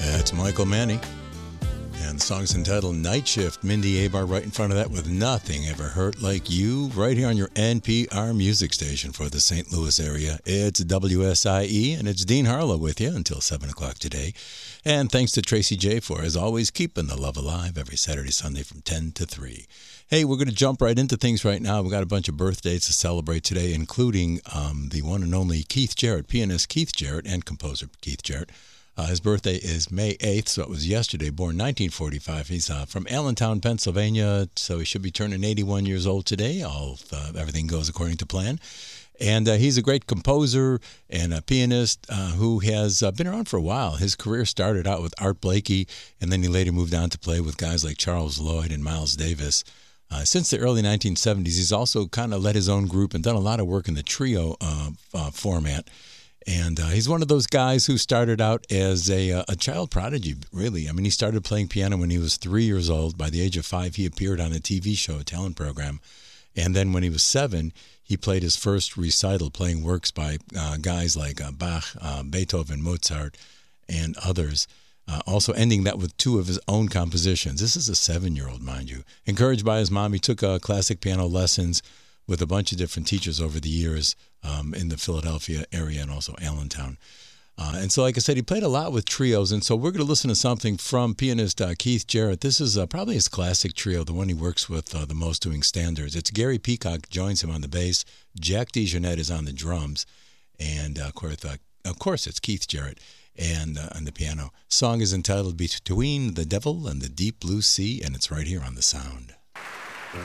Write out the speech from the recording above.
That's Michael Manny. And the song's entitled Night Shift. Mindy Abar right in front of that with Nothing Ever Hurt Like You, right here on your NPR music station for the St. Louis area. It's WSIE, and it's Dean Harlow with you until 7 o'clock today. And thanks to Tracy J for, as always, keeping the love alive every Saturday, Sunday from 10 to 3. Hey, we're going to jump right into things right now. We've got a bunch of birthdays to celebrate today, including the one and only Keith Jarrett, pianist Keith Jarrett and composer Keith Jarrett. His birthday is May 8th, so it was yesterday, born 1945. He's from Allentown, Pennsylvania, so he should be turning 81 years old today. Everything goes according to plan. And he's a great composer and a pianist who has been around for a while. His career started out with Art Blakey, and then he later moved on to play with guys like Charles Lloyd and Miles Davis. Since the early 1970s, he's also kind of led his own group and done a lot of work in the trio format. And he's one of those guys who started out as a child prodigy, really. I mean, he started playing piano when he was 3 years old. By the age of 5, he appeared on a TV show, a talent program. And then when he was 7, he played his first recital, playing works by guys like Bach, Beethoven, Mozart, and others. Also ending that with 2 of his own compositions. This is a 7-year-old, mind you. Encouraged by his mom, he took classic piano lessons with a bunch of different teachers over the years in the Philadelphia area and also Allentown. And so, like I said, he played a lot with trios. And so we're going to listen to something from pianist Keith Jarrett. This is probably his classic trio, the one he works with the most doing standards. It's Gary Peacock joins him on the bass. Jack DeJohnette is on the drums. And, of course, it's Keith Jarrett and on the piano. Song is entitled Between the Devil and the Deep Blue Sea, and it's right here on The Sound.